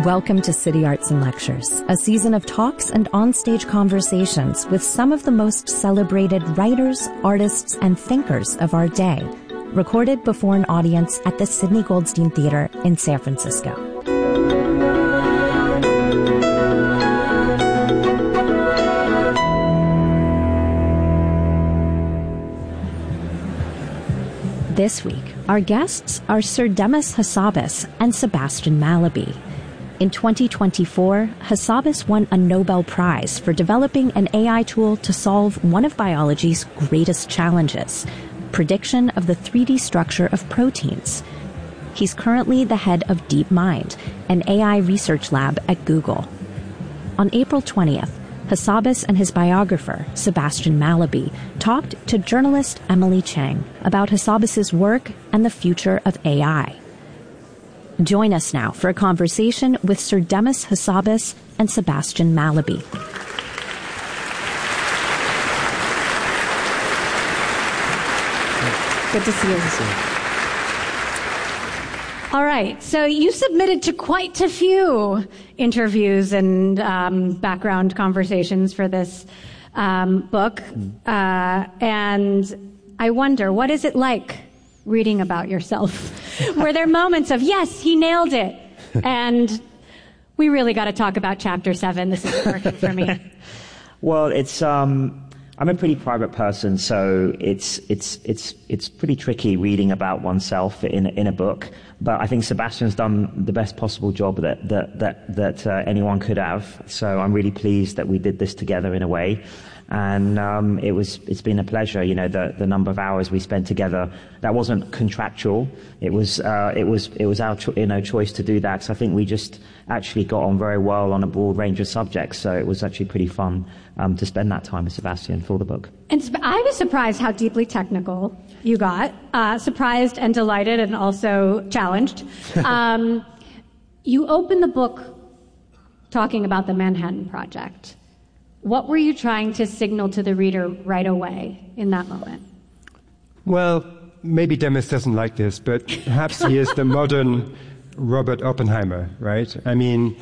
Welcome to City Arts and Lectures, a season of talks and onstage conversations with some of the most celebrated writers, artists, and thinkers of our day, recorded before an audience at the Sidney Goldstein Theater in San Francisco. This week, our guests are Sir Demis Hassabis and Sebastian Mallaby. In 2024, Hassabis won a Nobel Prize for developing an AI tool to solve one of biology's greatest challenges, prediction of the 3D structure of proteins. He's currently the head of DeepMind, an AI research lab at Google. On April 20th, Hassabis and his biographer, Sebastian Mallaby, talked to journalist Emily Chang about Hassabis' work and the future of AI. Join us now for a conversation with Sir Demis Hassabis and Sebastian Mallaby. Good to see you. All right, so you submitted to quite a few interviews and background conversations for this book. And I wonder, what is it like reading about yourself? Were there moments of, yes, he nailed it, and we really got to talk about Chapter 7. This is working for me. Well, it's I'm a pretty private person, so it's pretty tricky reading about oneself in a book. But I think Sebastian's done the best possible job that anyone could have. So I'm really pleased that we did this together in a way. And it's been a pleasure. You know, the number of hours we spent together, that wasn't contractual. It was our choice to do that. So I think we just actually got on very well on a broad range of subjects. So it was actually pretty fun to spend that time with Sebastian for the book. And I was surprised how deeply technical you got. Surprised and delighted, and also challenged. You opened the book talking about the Manhattan Project. What were you trying to signal to the reader right away in that moment? Well, maybe Demis doesn't like this, but perhaps he is the modern Robert Oppenheimer, right? I mean,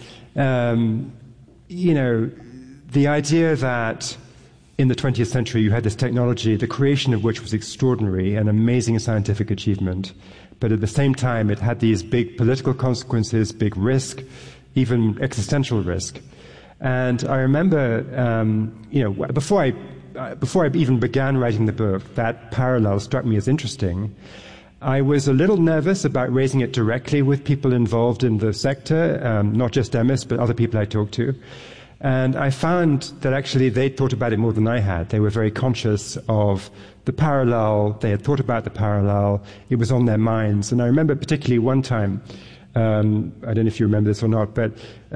the idea that in the 20th century you had this technology, the creation of which was extraordinary, an amazing scientific achievement, but at the same time it had these big political consequences, big risk, even existential risk. And I remember, before I even began writing the book, that parallel struck me as interesting. I was a little nervous about raising it directly with people involved in the sector, not just Demis, but other people I talked to. And I found that actually they thought about it more than I had. They were very conscious of the parallel. They had thought about the parallel. It was on their minds. And I remember particularly one time, I don't know if you remember this or not, but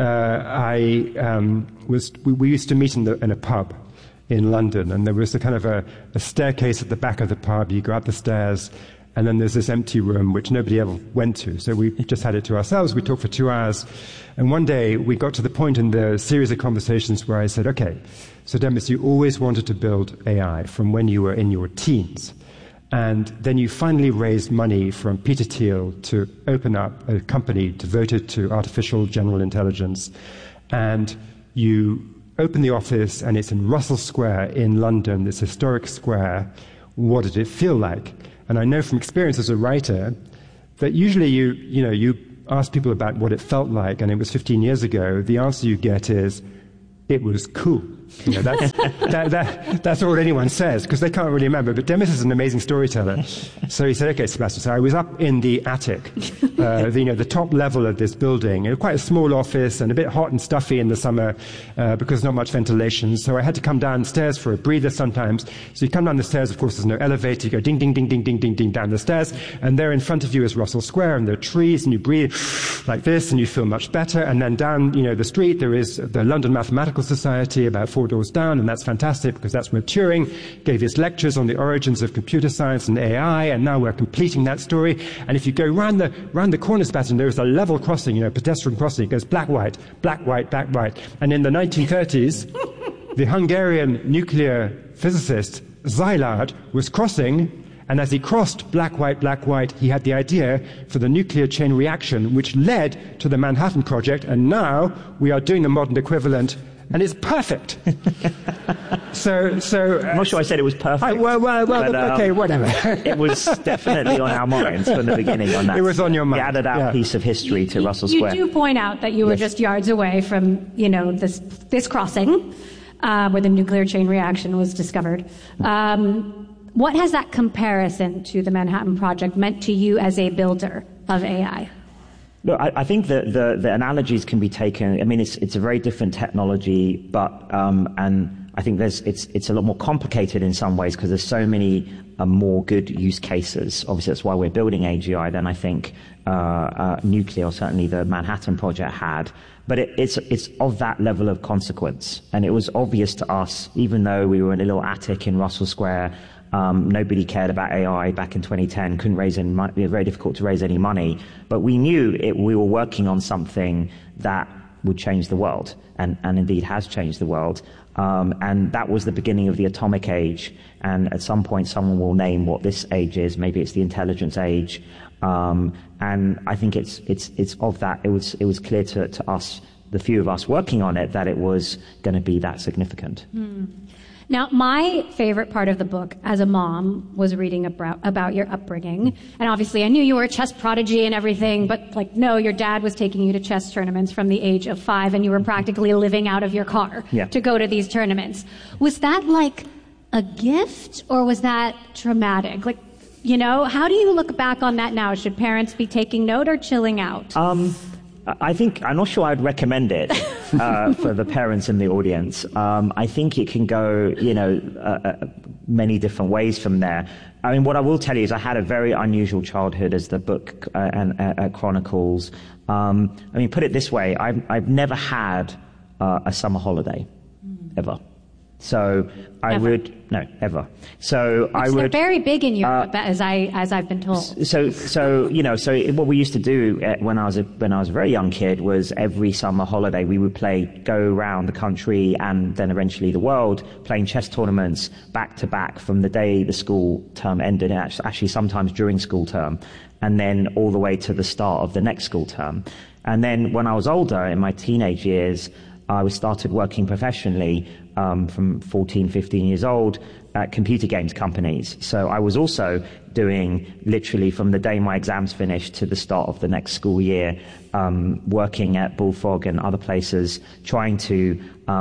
we used to meet in a pub in London, and there was a kind of a staircase at the back of the pub. You go up the stairs, and then there's this empty room which nobody ever went to. So we just had it to ourselves. We talked for 2 hours, and one day we got to the point in the series of conversations where I said, okay, so Demis, you always wanted to build AI from when you were in your teens. And then you finally raised money from Peter Thiel to open up a company devoted to artificial general intelligence. And you open the office, and it's in Russell Square in London, this historic square. What did it feel like? And I know from experience as a writer that usually you ask people about what it felt like, and it was 15 years ago. The answer you get is, it was cool. That's all anyone says, because they can't really remember. But Demis is an amazing storyteller. So he said, okay, Sebastian, so I was up in the attic, the top level of this building. It was quite a small office and a bit hot and stuffy in the summer because there's not much ventilation. So I had to come downstairs for a breather sometimes. So you come down the stairs, of course, there's no elevator. You go ding, ding, ding, ding, ding, ding, ding down the stairs. And there in front of you is Russell Square, and there are trees, and you breathe like this, and you feel much better. And then down, the street, there is the London Mathematical Society, about 4 doors down, and that's fantastic because that's where Turing gave his lectures on the origins of computer science and AI, and now we're completing that story. And if you go round the corner, Sebastian, there is a level crossing, pedestrian crossing. It goes black, white, black, white, black, white. And in the 1930s, the Hungarian nuclear physicist Szilard was crossing, And as he crossed black, white, he had the idea for the nuclear chain reaction, which led to the Manhattan Project, and now we are doing the modern equivalent, and it's perfect. So I'm not sure I said it was perfect. Okay, whatever. It was definitely on our minds from the beginning. On that, it was on your mind. We added our piece of history to Russell Square. You do point out that you were just yards away from, this crossing where the nuclear chain reaction was discovered. What has that comparison to the Manhattan Project meant to you as a builder of AI? Look, I think that the analogies can be taken. I mean, it's a very different technology, but and I think it's a lot more complicated in some ways because there's so many more good use cases. Obviously, that's why we're building AGI than I think nuclear, or certainly the Manhattan Project had. But it's of that level of consequence, and it was obvious to us, even though we were in a little attic in Russell Square. Nobody cared about AI back in 2010, couldn't raise any money, it was very difficult to raise any money. But we knew we were working on something that would change the world, and indeed has changed the world. And that was the beginning of the atomic age. And at some point, someone will name what this age is. Maybe it's the intelligence age. And I think it's of that. It was clear to us, the few of us working on it, that it was going to be that significant. Now, my favorite part of the book as a mom was reading about your upbringing. And obviously, I knew you were a chess prodigy and everything, but no, your dad was taking you to chess tournaments from the age of 5, and you were practically living out of your car to go to these tournaments. Was that like a gift, or was that traumatic? How do you look back on that now? Should parents be taking note or chilling out? I'm not sure I'd recommend it for the parents in the audience. I think it can go, many different ways from there. I mean, what I will tell you is I had a very unusual childhood, as the book chronicles. Put it this way: I've never had a summer holiday, ever. So ever. So they're very big in Europe, as I've been told. So what we used to do when I was a very young kid was every summer holiday we would go around the country and then eventually the world, playing chess tournaments back to back from the day the school term ended, actually sometimes during school term, and then all the way to the start of the next school term. And then when I was older, in my teenage years, I started working professionally from 14, 15 years old at computer games companies. So I was also doing, literally from the day my exams finished to the start of the next school year, working at Bullfrog and other places, trying to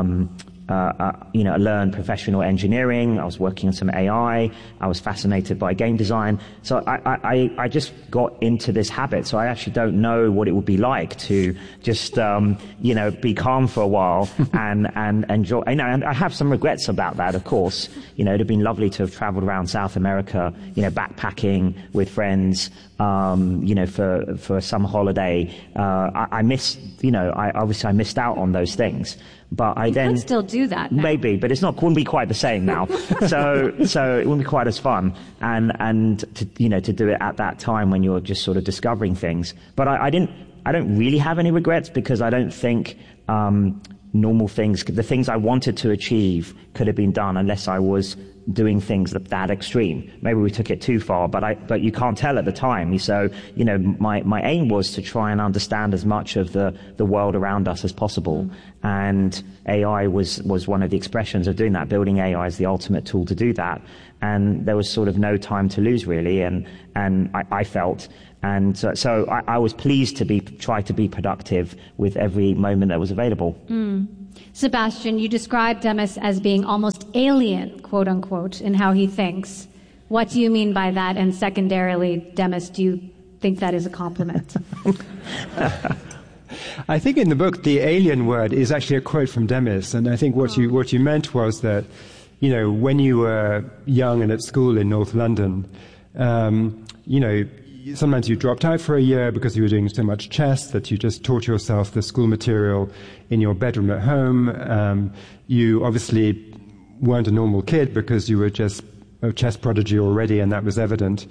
learn professional engineering. I was working on some AI. I was fascinated by game design. So I just got into this habit. So I actually don't know what it would be like to just, be calm for a while and enjoy. And I have some regrets about that, of course. It'd have been lovely to have traveled around South America, backpacking with friends, for some holiday. I missed out on those things. But I then could still do that now. Maybe, but wouldn't be quite the same now. so it wouldn't be quite as fun, and to do it at that time when you're just sort of discovering things. But I don't really have any regrets, because I don't think normal things, the things I wanted to achieve, could have been done unless I was doing things that extreme. Maybe we took it too far, but you can't tell at the time. So, my aim was to try and understand as much of the world around us as possible. And AI was one of the expressions of doing that. Building AI is the ultimate tool to do that. And there was sort of no time to lose, really. And I felt, and so I was pleased to try to be productive with every moment that was available. Sebastian, you described Demis as being almost alien, quote unquote, in how he thinks. What do you mean by that? And secondarily, Demis, do you think that is a compliment? I think in the book, the alien word is actually a quote from Demis. And I think what you meant was that, when you were young and at school in North London, sometimes you dropped out for a year because you were doing so much chess that you just taught yourself the school material in your bedroom at home. You obviously weren't a normal kid because you were just a chess prodigy already, and that was evident.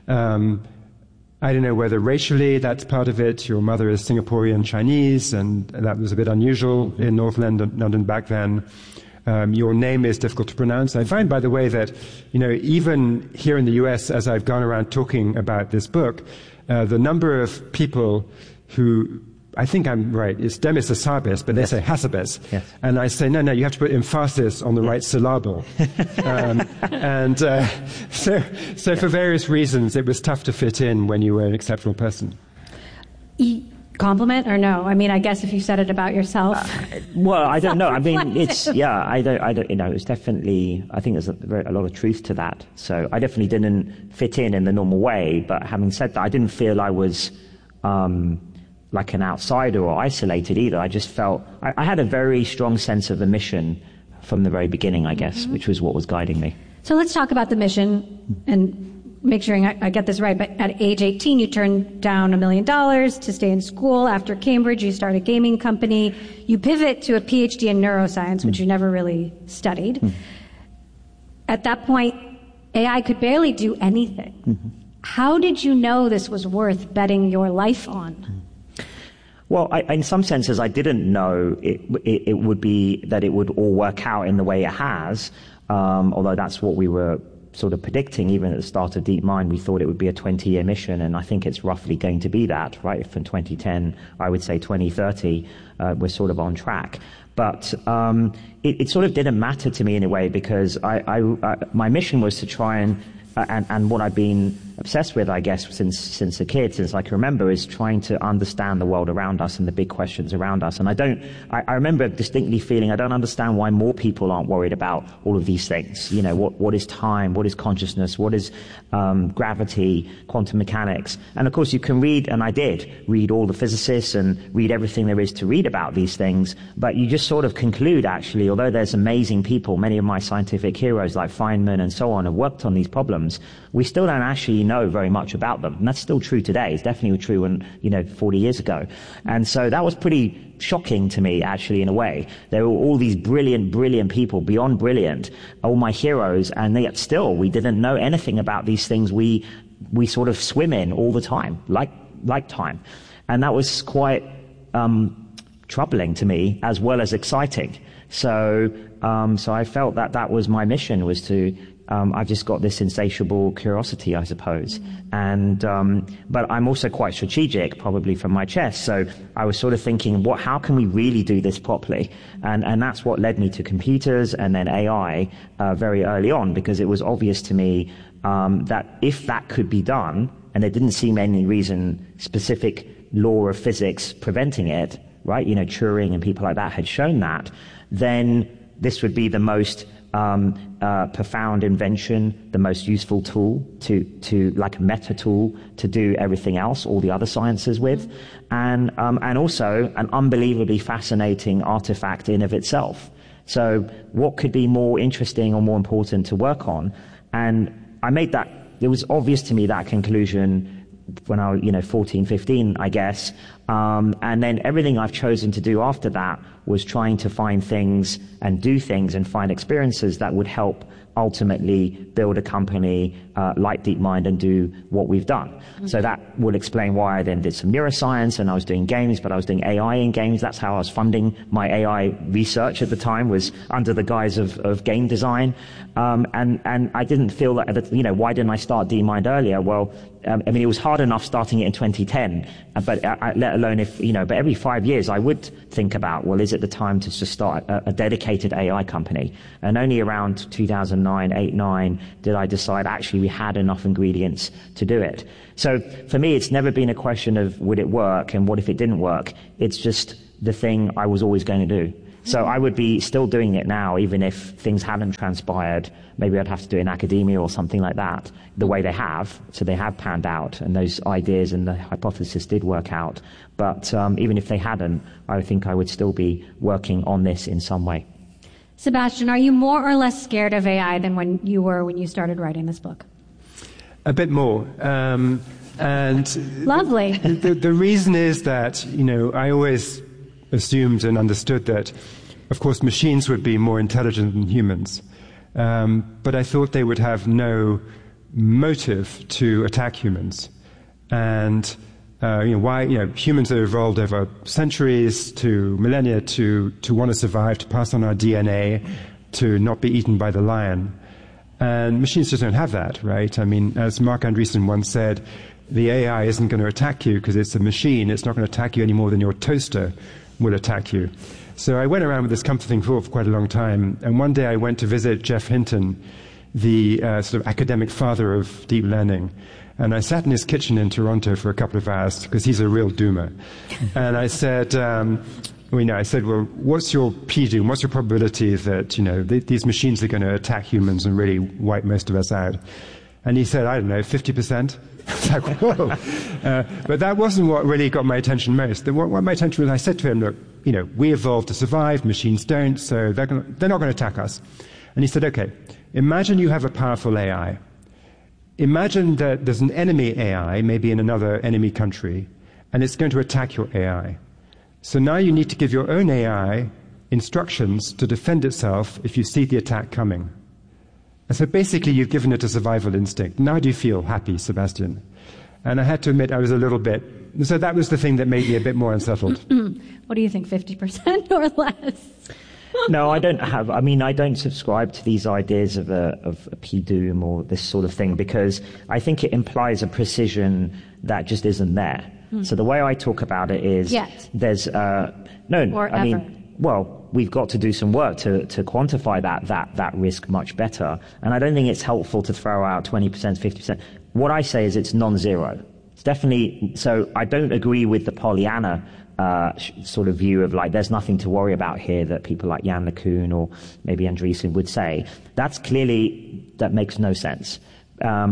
I don't know whether racially that's part of it. Your mother is Singaporean Chinese, and that was a bit unusual in North London back then. Your name is difficult to pronounce. I find, by the way, that even here in the US, as I've gone around talking about this book, the number of people who, I think I'm right, it's Demis Hassabis, but they say Hassabis. Yes. And I say, no, you have to put emphasis on the right syllable. So for various reasons, it was tough to fit in when you were an exceptional person. Compliment or no? I mean, I guess if you said it about yourself. Well, I don't know. I mean, it's, I don't, it's definitely, I think there's a lot of truth to that. So I definitely didn't fit in the normal way. But having said that, I didn't feel I was like an outsider or isolated either. I just felt, I had a very strong sense of a mission from the very beginning, I guess, which was what was guiding me. So let's talk about the mission and make sure I get this right, but at age 18, you turned down $1 million to stay in school. After Cambridge, you start a gaming company. You pivot to a PhD in neuroscience, which you never really studied. At that point, AI could barely do anything. How did you know this was worth betting your life on? Well, in some senses, I didn't know it would be that it would all work out in the way it has, although that's what we were sort of predicting. Even at the start of DeepMind, we thought it would be a 20-year mission, and I think it's roughly going to be that, right? From 2010, I would say 2030, we're sort of on track. But it sort of didn't matter to me in a way, because my mission was to try and what I've been obsessed with, I guess, since a kid, since I can remember, is trying to understand the world around us and the big questions around us. And I remember distinctly feeling I don't understand why more people aren't worried about all of these things. What is time? What is consciousness? What is gravity, quantum mechanics? And of course, you can read, and I did read all the physicists and read everything there is to read about these things, but you just sort of conclude, actually, although there's amazing people, many of my scientific heroes like Feynman and so on have worked on these problems, we still don't actually know very much about them. And that's still true today. It's definitely true 40 years ago. And so that was pretty shocking to me, actually, in a way. There were all these brilliant people, beyond brilliant, all my heroes, and yet still we didn't know anything about these things we sort of swim in all the time, like time. And that was quite troubling to me, as well as exciting. So I felt that was my mission, was to I've just got this insatiable curiosity, I suppose. And but I'm also quite strategic, probably from my chest. So I was sort of thinking, how can we really do this properly? And that's what led me to computers and then AI very early on, because it was obvious to me that if that could be done, and there didn't seem any specific law of physics preventing it, right? Turing and people like that had shown that, then this would be the most profound invention, the most useful tool to like a meta tool to do everything else, all the other sciences with, and also an unbelievably fascinating artifact in of itself. So what could be more interesting or more important to work on? And I made that, it was obvious to me, that conclusion when I was 14, 15, I guess. And then everything I've chosen to do after that was trying to find things and do things and find experiences that would help ultimately build a company like DeepMind and do what we've done. So that would explain why I then did some neuroscience, and I was doing games, but I was doing AI in games. That's how I was funding my AI research at the time, was under the guise of game design. And I didn't feel that, why didn't I start DeepMind earlier? Well, it was hard enough starting it in 2010, but let alone but every 5 years I would think about, well, is it the time to just start a dedicated AI company? And only around 2009, 8, 9 did I decide actually we had enough ingredients to do it. So for me, it's never been a question of would it work and what if it didn't work. It's just the thing I was always going to do. So I would be still doing it now, even if things hadn't transpired. Maybe I'd have to do it in academia or something like that, the way they have. So they have panned out, and those ideas and the hypothesis did work out. But even if they hadn't, I think I would still be working on this in some way. Sebastian, are you more or less scared of AI than when you started writing this book? A bit more. And lovely. The reason is that, I always assumed and understood that, of course, machines would be more intelligent than humans. But I thought they would have no motive to attack humans. And Why humans have evolved over centuries to millennia to want to survive, to pass on our DNA, to not be eaten by the lion. And machines just don't have that, right? I mean, as Mark Andreessen once said, the AI isn't going to attack you because it's a machine. It's not going to attack you any more than your toaster will attack you. So I went around with this comforting thought for quite a long time. And one day I went to visit Geoff Hinton, the sort of academic father of deep learning. And I sat in his kitchen in Toronto for a couple of hours because he's a real doomer. And I said, well, what's your p-doom? What's your probability that, these machines are going to attack humans and really wipe most of us out? And he said, I don't know, 50%? It's like, whoa. But that wasn't what really got my attention most. What my attention was, I said to him, look, we evolved to survive, machines don't, so they're not going to attack us. And he said, okay, imagine you have a powerful AI. Imagine that there's an enemy AI, maybe in another enemy country, and it's going to attack your AI. So now you need to give your own AI instructions to defend itself if you see the attack coming. And so basically you've given it a survival instinct. Now do you feel happy, Sebastian? And I had to admit I was a little bit... So that was the thing that made me a bit more unsettled. What do you think, 50% or less? No, I don't subscribe to these ideas of a p-doom or this sort of thing because I think it implies a precision that just isn't there. So the way I talk about it is there's we've got to do some work to quantify that risk much better. And I don't think it's helpful to throw out 20%, 50%. What I say is it's non-zero. It's definitely, so I don't agree with the Pollyanna sort of view of like there's nothing to worry about here that people like Yann LeCun or maybe Andreessen would say. That makes no sense. But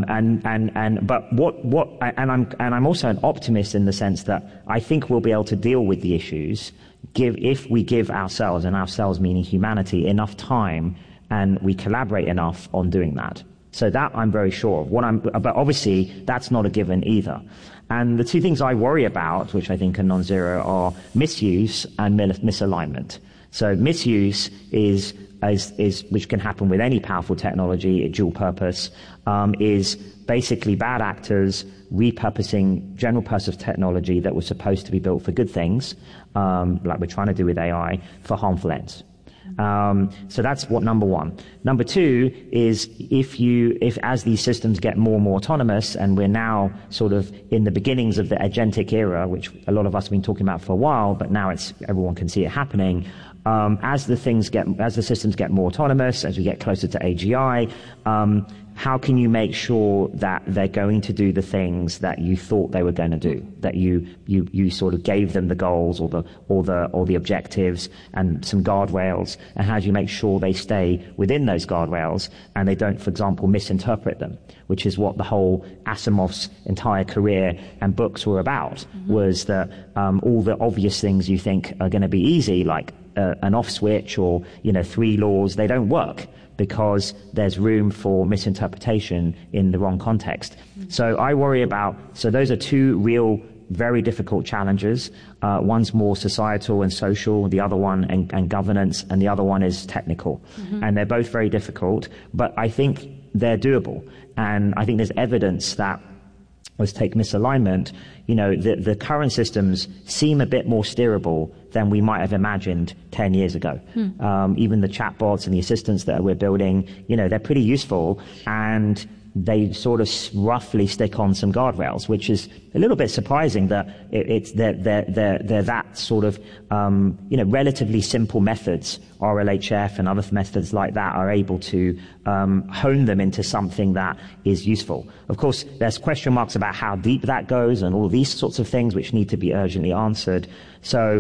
I'm also an optimist in the sense that I think we'll be able to deal with the issues if we give ourselves, and ourselves meaning humanity, enough time and we collaborate enough on doing that. So that I'm very sure of. But obviously that's not a given either. And the two things I worry about, which I think are non-zero, are misuse and misalignment. So misuse is which can happen with any powerful technology, a dual purpose, is basically bad actors repurposing general purpose technology that was supposed to be built for good things, like we're trying to do with AI, for harmful ends. So that's number one. Number two is if as these systems get more and more autonomous, and we're now sort of in the beginnings of the agentic era, which a lot of us have been talking about for a while, but now everyone can see it happening. As the systems get more autonomous, as we get closer to AGI, how can you make sure that they're going to do the things that you thought they were going to do? That you sort of gave them the goals or the objectives and some guardrails, and how do you make sure they stay within those guardrails and they don't, for example, misinterpret them? Which is what the whole Asimov's entire career and books were about. Was that all the obvious things you think are going to be easy, like an off switch or 3 laws, they don't work because there's room for misinterpretation in the wrong context. So I worry so those are two real very difficult challenges. One's more societal and social, the other one and governance, and the other one is technical. And they're both very difficult, but I think they're doable. And I think there's evidence that, let's take misalignment, the current systems seem a bit more steerable than we might have imagined 10 years ago. Even the chatbots and the assistants that we're building, they're pretty useful, and they sort of roughly stick on some guardrails, which is a little bit surprising that they're that sort of, relatively simple methods, RLHF and other methods like that, are able to hone them into something that is useful. Of course, there's question marks about how deep that goes and all these sorts of things which need to be urgently answered. So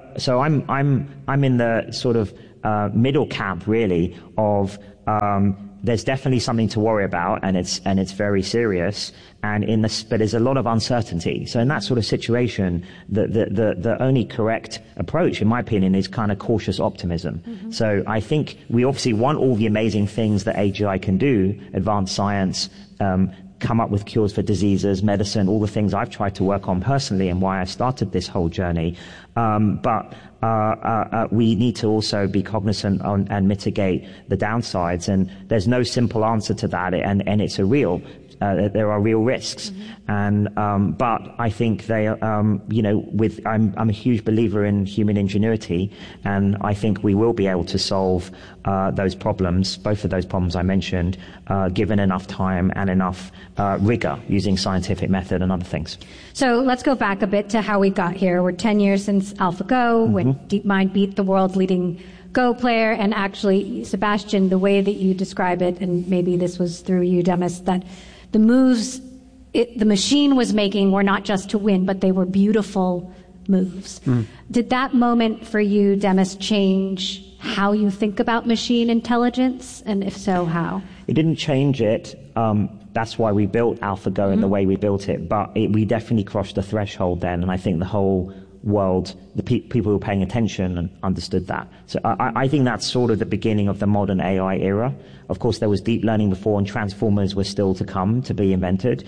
I'm in the sort of middle camp really of there's definitely something to worry about, and it's very serious, but there's a lot of uncertainty. So in that sort of situation, the only correct approach, in my opinion, is kind of cautious optimism. So I think we obviously want all the amazing things that AGI can do, advanced science, come up with cures for diseases, medicine, all the things I've tried to work on personally and why I started this whole journey. But we need to also be cognizant and mitigate the downsides. And there's no simple answer to that. And it's a real there are real risks. And but I think they, I'm a huge believer in human ingenuity, and I think we will be able to solve those problems, both of those problems I mentioned, given enough time and enough rigor using scientific method and other things. So let's go back a bit to how we got here. We're 10 years since AlphaGo, when DeepMind beat the world's leading Go player, and actually, Sebastian, the way that you describe it, and maybe this was through you, Demis, that the moves the machine was making were not just to win, but they were beautiful moves. Did that moment for you, Demis, change how you think about machine intelligence? And if so, how? It didn't change it. That's why we built AlphaGo in the way we built it. But we definitely crossed the threshold then, and I think the whole world, the people who were paying attention and understood that. So I think that's sort of the beginning of the modern AI era. Of course, there was deep learning before, and transformers were still to come to be invented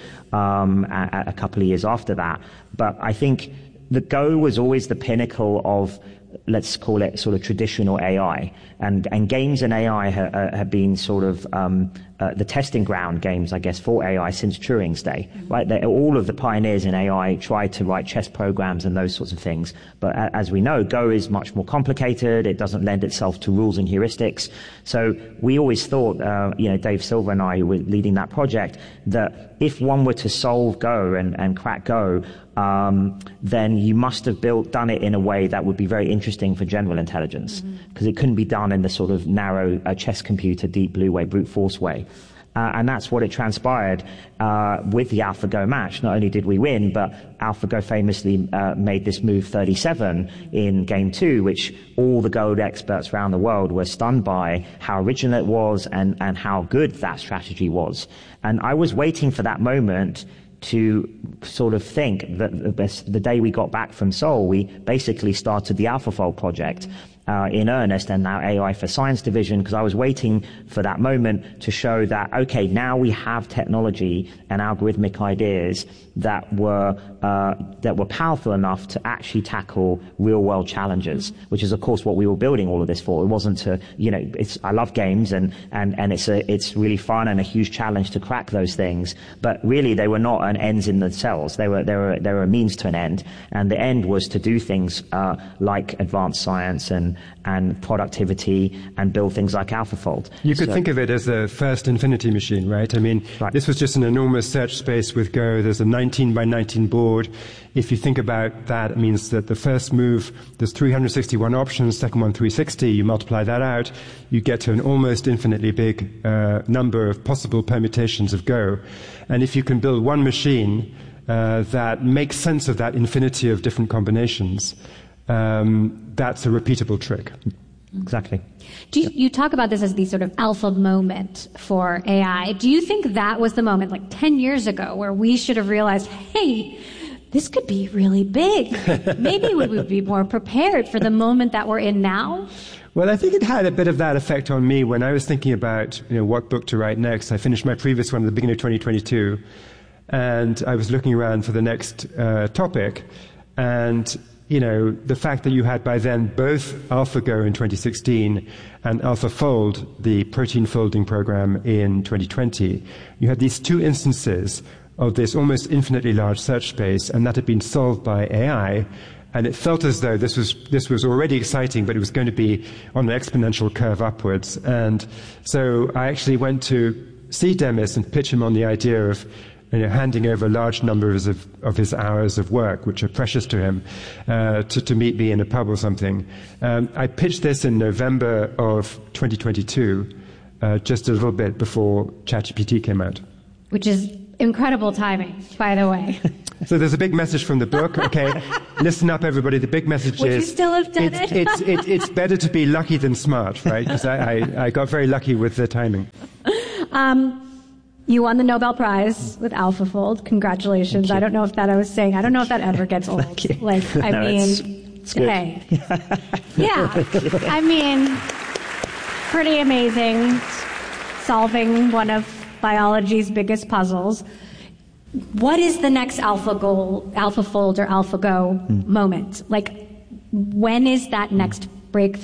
a couple of years after that. But I think the Go was always the pinnacle of, let's call it sort of traditional AI. And games and AI have been sort of the testing ground games, I guess, for AI since Turing's day. Right? All of the pioneers in AI tried to write chess programs and those sorts of things. But as we know, Go is much more complicated. It doesn't lend itself to rules and heuristics. So we always thought, Dave Silver and I, who were leading that project, that if one were to solve Go and crack Go, then you must have done it in a way that would be very interesting for general intelligence, because it couldn't be done in the sort of narrow chess computer, deep blue way, brute force way. And that's what it transpired with the AlphaGo match. Not only did we win, but AlphaGo famously made this move 37 in game 2, which all the Go experts around the world were stunned by how original it was and how good that strategy was. And I was waiting for that moment to sort of think that the day we got back from Seoul, we basically started the AlphaFold project in earnest, and now AI for Science division, because I was waiting for that moment to show that, okay, now we have technology and algorithmic ideas that were powerful enough to actually tackle real world challenges, which is of course what we were building all of this for. It wasn't to, I love games and it's really fun and a huge challenge to crack those things, but really they were not an ends in themselves. They were a means to an end, and the end was to do things like advanced science and productivity and build things like AlphaFold. You could think of it as the first infinity machine, right? I mean, this was just an enormous search space with Go. There's a 19 by 19 board. If you think about that, it means that the first move, there's 361 options, second one 360. You multiply that out, you get to an almost infinitely big number of possible permutations of Go. And if you can build one machine that makes sense of that infinity of different combinations, that's a repeatable trick. Exactly. You talk about this as the sort of alpha moment for AI. Do you think that was the moment, like 10 years ago, where we should have realized, hey, this could be really big? Maybe we would be more prepared for the moment that we're in now? Well, I think it had a bit of that effect on me when I was thinking about what book to write next. I finished my previous one at the beginning of 2022, and I was looking around for the next topic, and the fact that you had by then both AlphaGo in 2016 and AlphaFold, the protein folding program, in 2020, you had these two instances of this almost infinitely large search space, and that had been solved by AI. And it felt as though this was already exciting, but it was going to be on an exponential curve upwards. And so I actually went to see Demis and pitch him on the idea of handing over large numbers of his hours of work, which are precious to him, to meet me in a pub or something. I pitched this in November of 2022, just a little bit before ChatGPT came out. Which is incredible timing, by the way. So there's a big message from the book. Okay, listen up, everybody. The big message Would is... you still have done it? It's better to be lucky than smart, right? Because I got very lucky with the timing. You won the Nobel Prize with AlphaFold. Congratulations. I don't know if that ever gets old. It's good. Hey. Yeah. I mean, pretty amazing. Solving one of biology's biggest puzzles. What is the next AlphaFold or AlphaGo moment? Like, when is that next breakthrough?